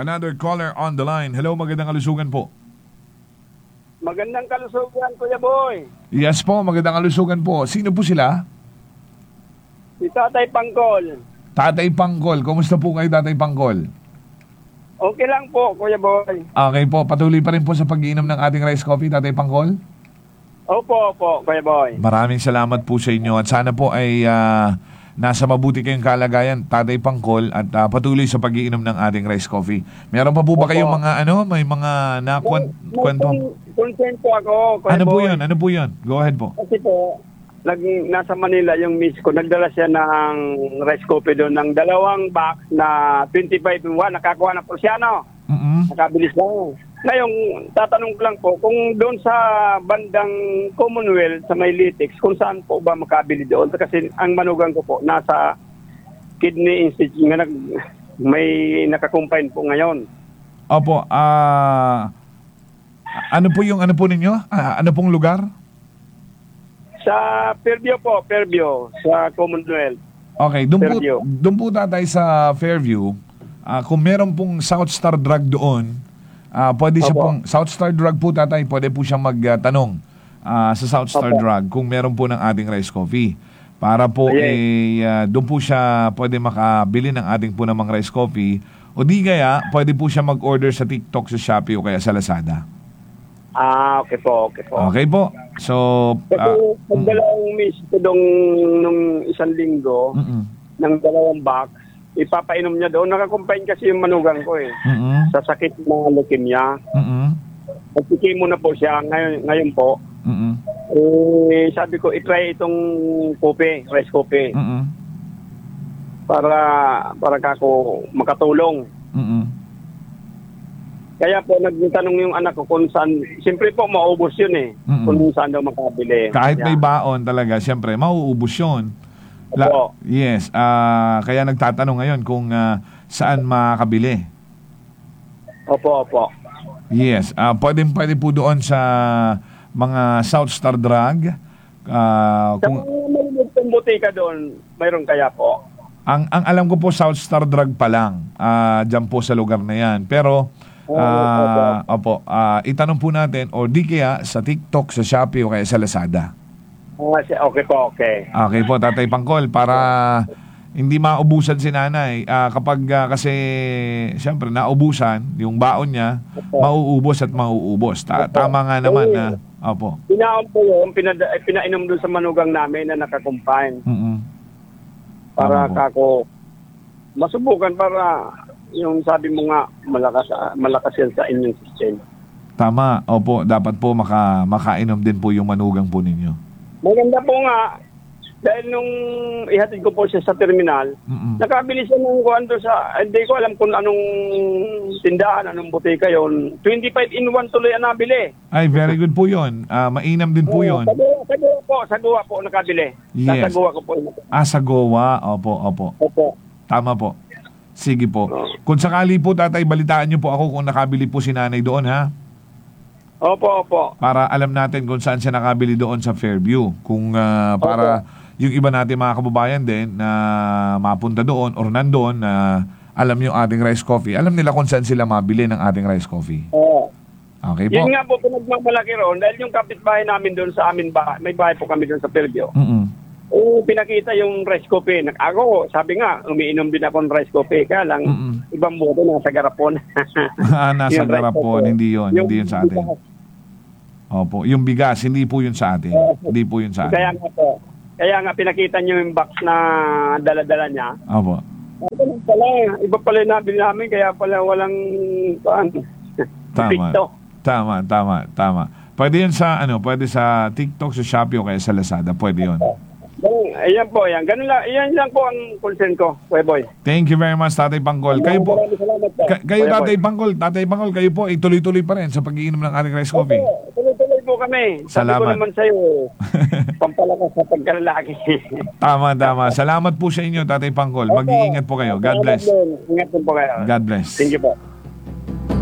Another caller on the line. Hello, magandang kalusugan po. Magandang kalusugan, Kuya Boy. Yes po, magandang kalusugan po. Sino po sila? Si Tatay Pangkol. Tatay Pangkol. Kumusta po kayo, Tatay Pangkol? Okay lang po, Kuya Boy. Okay po, patuloy pa rin po sa pag-iinom ng ating rice coffee, Tatay Pangkol? Opo, Kuya Boy. Maraming salamat po sa inyo at sana po ay nasa mabuti kayong kalagayan, Tatay Pangkol, at patuloy sa pag-iinom ng ating rice coffee. Meron pa po ba kayong mga may mga kwento? Concern po ako, Kuya Ano po Boy. yun? Ano po yun? Go ahead po. Kasi po, nasa Manila yung miss ko, nagdala siya ng rice coffee doon ng 2 box na 25 in 1, nakakuha na po siya, no? Nakabilis lang. Ngayon, tatanong ko lang po, kung doon sa bandang Commonwealth, sa may Litex, kung saan po ba makabili doon? Kasi ang manugang ko po, nasa Kidney Institute, may nakakumpine po ngayon. Opo, ano po yung ano po ninyo? Ano pong lugar? Sa Fairview po, sa Commonwealth. Okay, doon po tatay sa Fairview, kung meron pong South Star Drug doon, pwede siya pong, South Star Drug po tatay, pwede po siyang magtanong sa South Star Drug kung meron po ng ating rice coffee. Para po doon po siya pwede makabili ng ating po namang rice coffee, o di kaya pwede po siya mag-order sa TikTok, sa Shopee o kaya sa Lazada. Okay po. Okay po. So, kasi pagdalawang miss ko nung isang linggo ng 2 box, ipapainom niya doon. Nakakumpain kasi yung manugang ko sa sakit ng leukemia. Nagsikimo na po siya ngayon po. Sabi ko, itry itong rice coffee. Para kako makatulong. Kaya po nagtanong yung anak ko kung saan, siyempre po maubos yun kung saan daw makabili. Kahit may baon talaga, siyempre mauubos yun. Yes, kaya nagtatanong ngayon kung saan makabili. Opo. Yes, pwede po doon sa mga South Star Drug. Sa mga maliliit kong butika doon, mayroon kaya po? Ang alam ko po, South Star Drug pa lang, dyan po sa lugar na yan. Pero, itanong po natin, o di kaya sa TikTok, sa Shopee o kaya sa Lazada. Okay po. Okay po, Tatay Pangkol, para hindi maubusan si nanay. Kapag kasi, siyempre, naubusan, yung baon niya, mauubos at mauubos. Tama nga naman na, opo. Pinaon po yun, pinainom doon sa manugang namin na nakakumpine. Para kako masubukan para yung sabi mo nga malakas yan sa immune system. Tama, opo, dapat po makainom din po yung manugang po ninyo. Maganda po nga dahil nung ihatid ko po siya sa terminal, nakabili siya ng kuwanto hindi ko alam kung anong tindahan, anong butika yon. 25 in 1 tuloy ang nabili. Ay, very good po yun. Mainam din po yun. Sa Goa po nakabili. Yes. Sa Goa ko po. Sa Goa, opo. Tama po. Sige po. Kung sakali po, tatay, balitaan niyo po ako kung nakabili po si nanay doon, ha? Opo. Para alam natin kung saan siya nakabili doon sa Fairview. Kung para yung iba natin mga kababayan din na mapunta doon or nandoon na alam yung ating rice coffee, alam nila kung saan sila mabili ng ating rice coffee. Okay po. Yun nga po, pinagmamalaki roon dahil yung kapitbahay namin doon sa amin bahay, may bahay po kami doon sa Fairview. Pinakita yung rice coffee. Ako, sabi nga, umiinom din ako ng rice coffee. Kaya lang, ibang modo, nasa garapon. Nasa garapon, hindi yun sa atin. Opo, yung bigas, hindi po yun sa atin. Hindi po yun sa atin. Kaya nga, pinakita niyo yung box na dala-dala niya. Opo. Iba pala yung nabili namin, kaya pala walang Tama. Pwede yun pwede sa TikTok, sa Shopee o kaya sa Lazada. Pwede yun. Ayan po, yan. Ganun lang. Ayan lang po ang concern ko, Kuya Boy. Thank you very much, Tatay Pangkol. Kayo po, Tatay Pangkol, kayo po, ituloy-tuloy pa rin sa pag-iinom ng ating rice coffee. Tuloy-tuloy po kami. Salamat. Sabi ko naman sa'yo, pampalakas sa pagkalalaki. Tama. Salamat po sa inyo, Tatay Pangkol. Mag-iingat po kayo. God bless. Ingat po kayo. God bless. Thank you po.